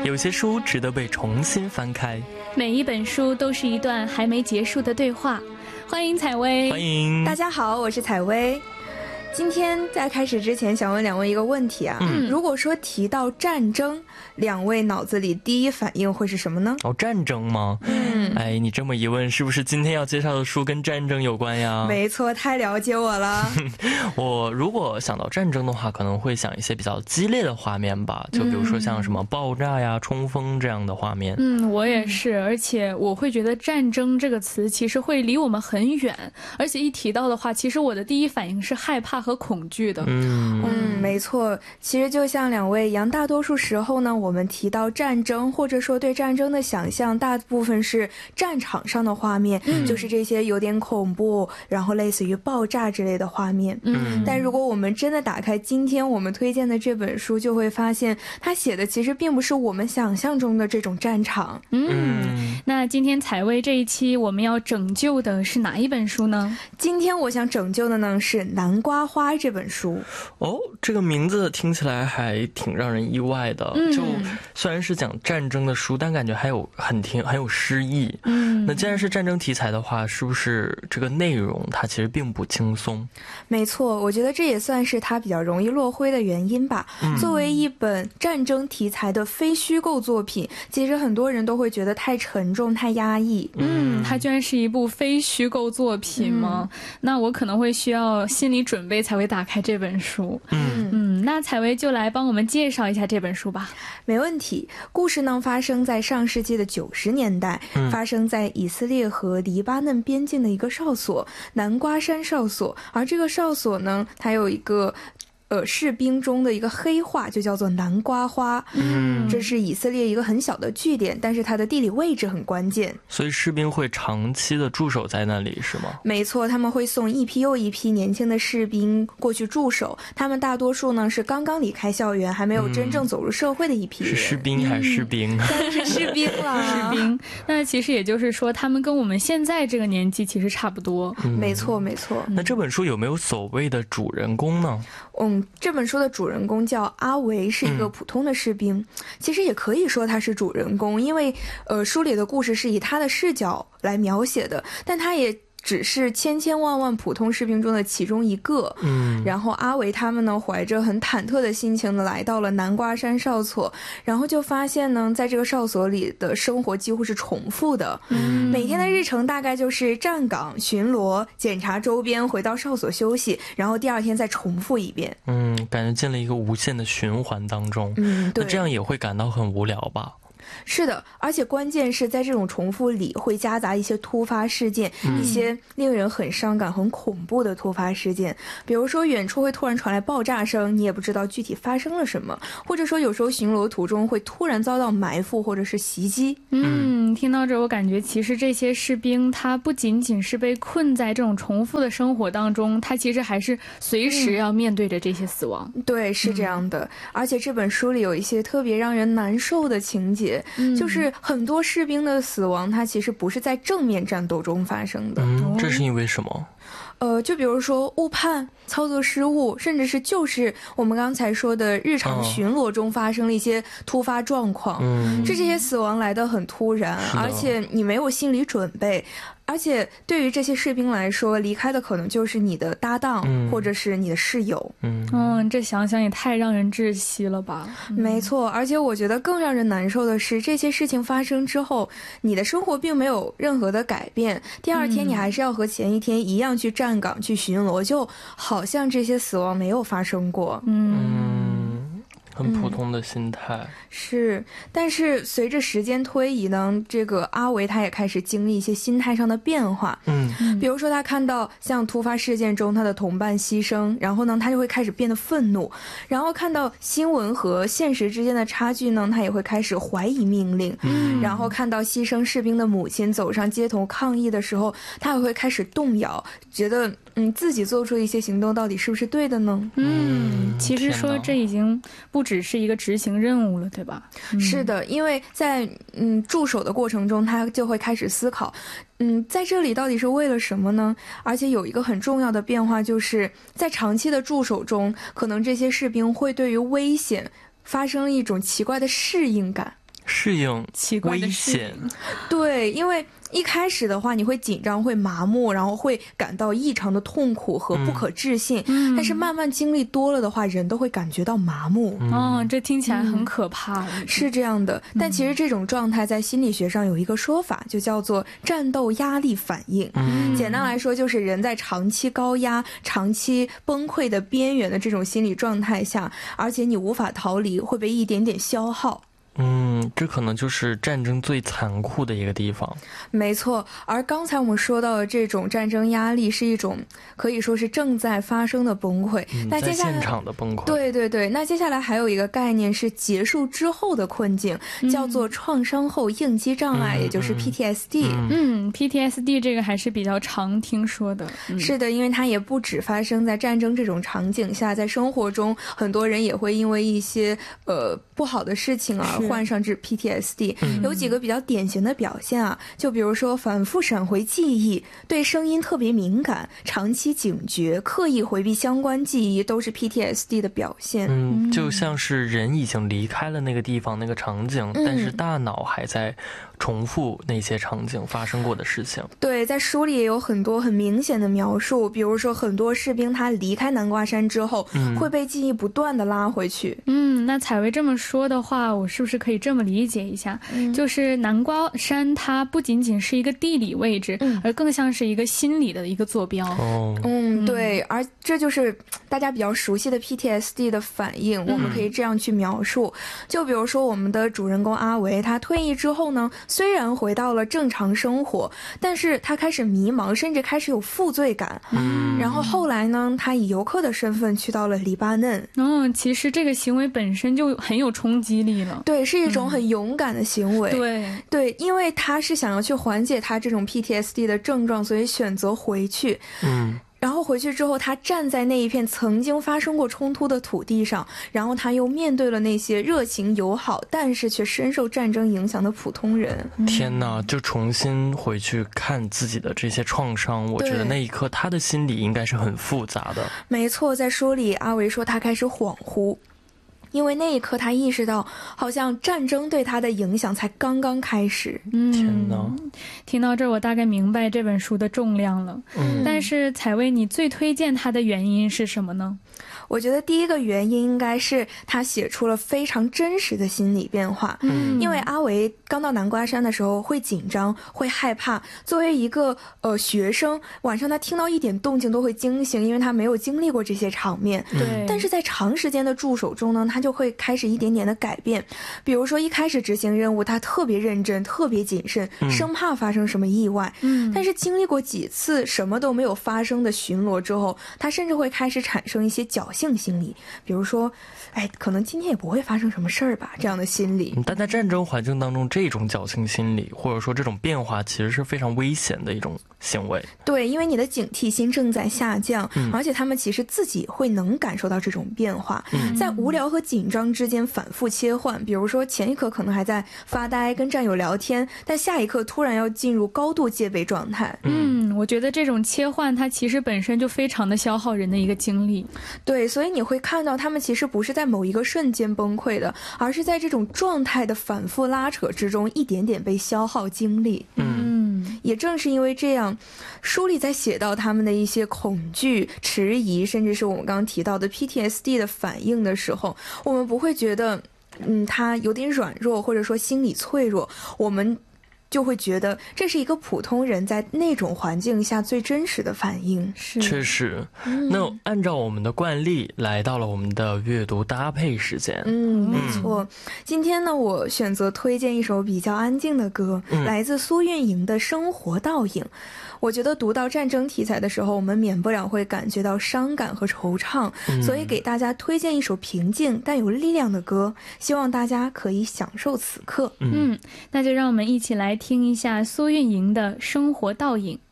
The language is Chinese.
有些书值得被重新翻开， 每一本书都是一段还没结束的对话。欢迎采薇。 欢迎大家好，我是采薇。今天在开始之前想问两位一个问题啊，如果说提到战争，两位脑子里第一反应会是什么呢？ 战争吗？哎，你这么一问，是不是今天要介绍的书跟战争有关呀？ 没错，太了解我了。 我如果想到战争的话，可能会想一些比较激烈的画面吧，就比如说像什么爆炸呀、冲锋这样的画面。 我也是，而且我会觉得战争这个词其实会离我们很远，而且一提到的话，其实我的第一反应是害怕和恐惧的。 没错，其实就像两位一样，大多数时候呢，我们提到战争或者说对战争的想象，大部分是战场上的画面，就是这些有点恐怖，然后类似于爆炸之类的画面。但如果我们真的打开今天我们推荐的这本书，就会发现它写的其实并不是我们想象中的这种战场。 那今天采薇这一期我们要拯救的是哪一本书呢？ 今天我想拯救的呢是《南瓜花》这本书。 这个名字听起来还挺让人意外的。就虽然是讲战争的书，但感觉还有很有诗意。那既然是战争题材的话，是不是这个内容它其实并不轻松？ 没错，我觉得这也算是它比较容易落灰的原因吧。作为一本战争题材的非虚构作品，其实很多人都会觉得太沉重、太压抑。 它居然是一部非虚构作品吗？那我可能会需要心理准备才会打开这本书。那采薇就来帮我们介绍一下这本书吧。 没问题。故事呢发生在上世纪的90年代，发生在以色列和黎巴嫩边境的一个哨所——南瓜山哨所。而这个哨所呢，它有一个士兵中的一个黑话，就叫做南瓜花。这是以色列一个很小的据点，但是它的地理位置很关键， 所以士兵会长期的驻守在那里，是吗？ 没错，他们会送一批又一批年轻的士兵过去驻守，他们大多数呢是刚刚离开校园，还没有真正走入社会的一批人。 是士兵还是士兵？ 当然是士兵了。 士兵。那其实也就是说，他们跟我们现在这个年纪其实差不多。 没错没错。 那这本书有没有所谓的主人公呢？ 这本书的主人公叫阿维，是一个普通的士兵。其实也可以说他是主人公，因为书里的故事是以他的视角来描写的，但他也只是千千万万普通士兵中的其中一个。然后阿维他们呢，怀着很忐忑的心情的来到了南瓜山哨所，然后就发现呢，在这个哨所里的生活几乎是重复的。每天的日程大概就是站岗、巡逻、检查周边，回到哨所休息，然后第二天再重复一遍。 感觉进了一个无限的循环当中。 对， 那这样也会感到很无聊吧？ 是的，而且关键是在这种重复里会夹杂一些突发事件，一些令人很伤感、很恐怖的突发事件。比如说远处会突然传来爆炸声，你也不知道具体发生了什么，或者说有时候巡逻途中会突然遭到埋伏或者是袭击。 听到这我感觉其实这些士兵他不仅仅是被困在这种重复的生活当中，他其实还是随时要面对着这些死亡。 对，是这样的。而且这本书里有一些特别让人难受的情节，就是很多士兵的死亡它其实不是在正面战斗中发生的。 这是因为什么？ 就比如说误判、操作失误，甚至是就是我们刚才说的日常巡逻中发生了一些突发状况。这些死亡来得很突然，而且你没有心理准备。而且对于这些士兵来说，离开的可能就是你的搭档，或者是你的室友。 这想想也太让人窒息了吧。 没错，而且我觉得更让人难受的是，这些事情发生之后，你的生活并没有任何的改变，第二天你还是要和前一天一样去站岗、去巡逻，就好像这些死亡没有发生过。 很普通的心态。 是，但是随着时间推移呢，这个阿维他也开始经历一些心态上的变化。比如说他看到像突发事件中他的同伴牺牲，然后呢他就会开始变得愤怒，然后看到新闻和现实之间的差距呢，他也会开始怀疑命令。然后看到牺牲士兵的母亲走上街头抗议的时候，他也会开始动摇，觉得自己做出一些行动到底是不是对的呢？ 其实说这已经不只是一个执行任务了，对吧？ 是的，因为在驻守的过程中，他就会开始思考，在这里到底是为了什么呢？而且有一个很重要的变化，就是在长期的驻守中，可能这些士兵会对于危险发生了一种奇怪的适应感。 适应危险。 对，因为一开始的话你会紧张会麻木，然后会感到异常的痛苦和不可置信，但是慢慢经历多了的话人都会感觉到麻木。 这听起来很可怕。 是这样的，但其实这种状态在心理学上有一个说法，就叫做战斗压力反应。简单来说就是人在长期高压长期崩溃的边缘的这种心理状态下，而且你无法逃离，会被一点点消耗。 这可能就是战争最残酷的一个地方。 没错，而刚才我们说到的这种战争压力是一种可以说是正在发生的崩溃，那接下来在现场的崩溃。 对对对，那接下来还有一个概念是结束之后的困境，叫做创伤后应激障碍，也就是 PTSD。PTSD 这个还是比较常听说的。 是的，因为它也不只发生在战争这种场景下，在生活中很多人也会因为一些不好的事情而患上这 PTSD。有几个比较典型的表现啊，就比如说反复闪回记忆，对声音特别敏感，长期警觉，刻意回避相关记忆，都是 PTSD 的表现。 就像是人已经离开了那个地方那个场景，但是大脑还在重复那些场景发生过的事情。 对，在书里也有很多很明显的描述，比如说很多士兵他离开南瓜山之后，会被记忆不断的拉回去。 那采薇这么说的话，我是不是可以这么理解一下，就是南瓜山它不仅仅是一个地理位置，而更像是一个心理的一个坐标。 对，而这就是大家比较熟悉的 PTSD 的反应，我们可以这样去描述。就比如说我们的主人公阿维，他退役之后呢，虽然回到了正常生活，但是他开始迷茫，甚至开始有负罪感。然后后来呢，他以游客的身份去到了黎巴嫩。 其实这个行为本身就很有冲击力了。 对，是一种很勇敢的行为。 对， 因为他是想要去缓解他这种 PTSD 的症状，所以选择回去。然后回去之后，他站在那一片曾经发生过冲突的土地上，然后他又面对了那些热情友好但是却深受战争影响的普通人。 天哪，就重新回去看自己的这些创伤，我觉得那一刻他的心理应该是很复杂的。 没错，在书里阿维说他开始恍惚，因为那一刻他意识到好像战争对他的影响才刚刚开始。 天哪， 听到这儿我大概明白这本书的重量了。但是采薇，你最推荐它的原因是什么呢？ 我觉得第一个原因应该是他写出了非常真实的心理变化。因为阿维刚到南瓜山的时候会紧张会害怕，作为一个学生，晚上他听到一点动静都会惊醒，因为他没有经历过这些场面。但是在长时间的驻守中呢，他就会开始一点点的改变。比如说一开始执行任务他特别认真特别谨慎，生怕发生什么意外。但是经历过几次什么都没有发生的巡逻之后，他甚至会开始产生一些侥幸心理，比如说可能今天也不会发生什么事儿吧，这样的心理。 但在战争环境当中，这种侥幸心理或者说这种变化其实是非常危险的一种行为。 对，因为你的警惕心正在下降，而且他们其实自己会能感受到这种变化。在无聊和紧张之间反复切换，比如说前一刻可能还在发呆跟战友聊天，但下一刻突然要进入高度戒备状态。 我觉得这种切换它其实本身就非常的消耗人的一个精力。 对，所以你会看到他们其实不是在某一个瞬间崩溃的，而是在这种状态的反复拉扯之中一点点被消耗精力。也正是因为这样，书里在写到他们的一些恐惧迟疑，甚至是我们刚刚提到的 PTSD 的反应的时候，我们不会觉得他有点软弱或者说心理脆弱，我们就会觉得这是一个普通人在那种环境下最真实的反应。 确实。那按照我们的惯例来到了我们的阅读搭配时间。 没错。今天呢，我选择推荐一首比较安静的歌，来自苏运莹的《生活倒影》。我觉得读到战争题材的时候，我们免不了会感觉到伤感和惆怅，所以给大家推荐一首平静但有力量的歌，希望大家可以享受此刻。 那就让我们一起来听一下苏运莹的《生活倒影》。